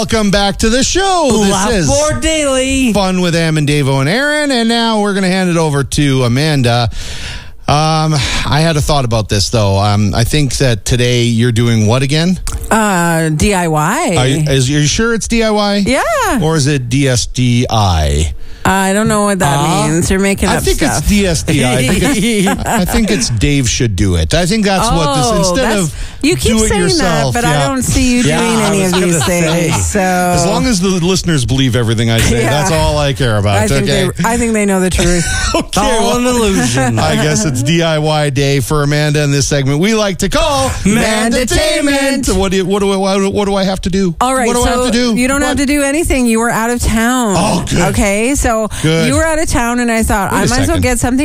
Welcome back to the show. This is Board Daily. Fun with Am and Davo and Aaron, and now we're going to hand it over to Amanda. I had a thought about this, though. I think that today you're doing what again? DIY. Are you sure it's DIY? Yeah. Or is it DSDI? I don't know what that means. You're making up stuff. I think it's DSDI. I think it's Dave should do it. I think that's what this, instead of you keep do it saying yourself, that, but I don't see you doing any of these things. So as long as the listeners believe everything I say, that's all I care about. I think they know the truth. Okay, all an illusion. I guess it's DIY day for Amanda in this segment we like to call Mandatainment. What do I have to do? All right, what do I have to do? You don't have to do anything. You were out of town. Oh, good. Okay, so Good. you were out of town, and I thought I might as well get something